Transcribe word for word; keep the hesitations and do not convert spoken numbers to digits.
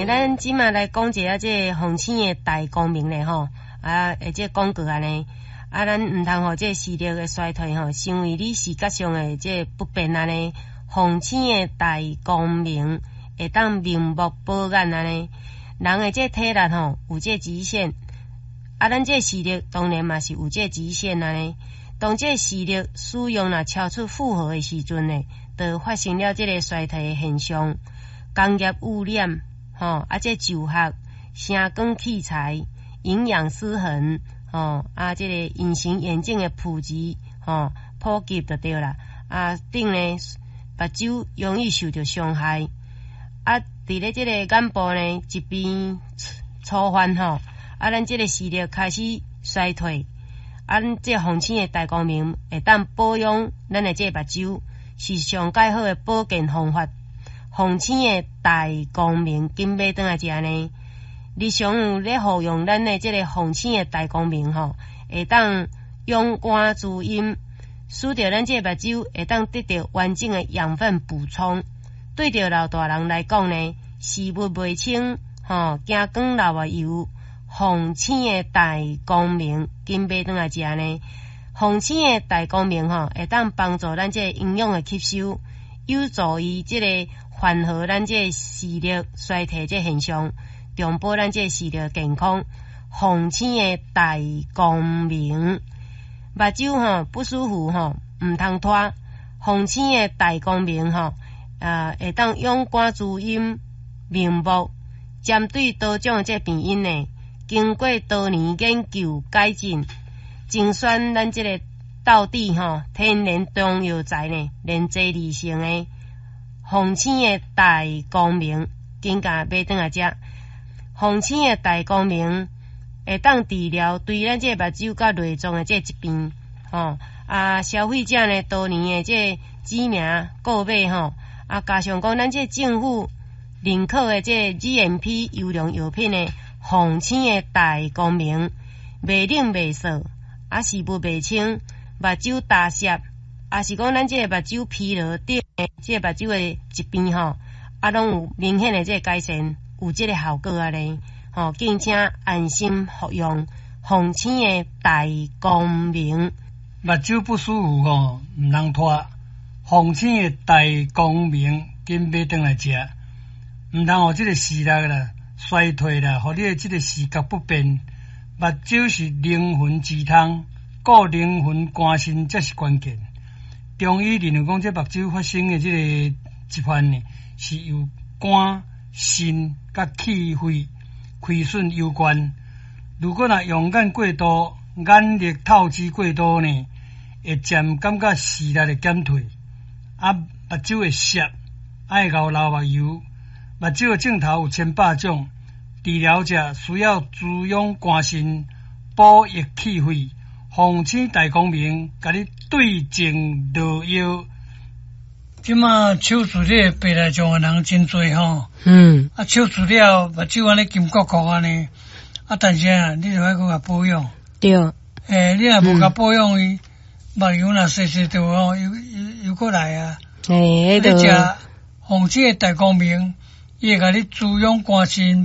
诶，咱即马来讲一下这风清的大光明咧吼，啊，诶，这广告安尼，啊，咱毋通互这视力的衰退吼，成为你视觉上的这不便安尼。风清的大光明会当明目保眼安尼，人的这体力吼有这极限，啊，咱这视力当然嘛是有这极限安尼。当这视力使用若超出负荷的时阵呢，就发生了这个衰退的现象。工业污染，吼、啊，这就学、声光器材、营养失衡，吼、啊，这个隐形眼镜的普及，吼、普及就对啦。啊，顶呢，目睭容易受到伤害。啊，伫咧这个眼部呢，疾病初犯吼，啊，咱这个视力开始衰退。啊，这风清的大光明会当保养咱的这目睭，是上介好的保健方法。风清的大光明，紧买转来食呢。日常有咧服用咱的这个风清的大光明吼，会当用肝滋阴，使得咱这目睭会当得到完整的养分补充。对着老大人来讲呢，视物袂清，吼，惊光流啊油。风清的大光明，紧买转来食呢。风清的大光明吼，会当帮助咱这营养的吸收，有助于这个缓和咱这视力衰退这现象，重保咱这视力健康。风清的大光明，目睭吼不舒服吼，毋通拖。风清的大光明吼，啊，会当用肝滋阴明目，针对多种这病因呢。经过多年研究改进，精选咱这个道地吼天然中药材呢，连接理性的风清的大光明，紧甲买转来食。风清的大光明会当治疗对咱这目睭甲内脏的这疾病，吼啊消费者呢多年的这知名购买吼，啊加上讲咱这政府认可的这 G M P 优良药品呢。风清的大光明，袂冷袂涩，啊视物袂清，目睭大涩，啊是讲咱这个目睭疲劳等这个目睭的疾病吼，啊拢有明显的这个改善，有这个效果啊咧，吼，敬请安心服用风清的大光明。 目睭不舒服吼，毋通拖，风清的大光明，紧买转来食，毋通互这个视力啦。衰退啦，互你的这个视觉不便。目睭是灵魂之汤，顾灵魂肝肾才是关键。中医认为讲，这目睭发生的这个疾患呢，是由肝、肾甲气血亏损有关。如果若用眼过度、眼力透支过度呢，会渐感觉视力的减退，啊，目睭会涩，爱流流目油。目睭的镜头有千百种，治疗者需要滋养肝肾、补益气血。风清大光明，甲你对症落药。即马手术咧，白内障的人真多吼。 嗯。 啊，手术了，目睭安尼金国国安尼，啊，但是啊，你著爱搁甲保养。 对。 诶、欸，你若无甲保养伊，目睭若细细着吼，又又又过来啊。 诶、欸，迄个。 你食风清的大光明。伊会甲你滋养肝肾。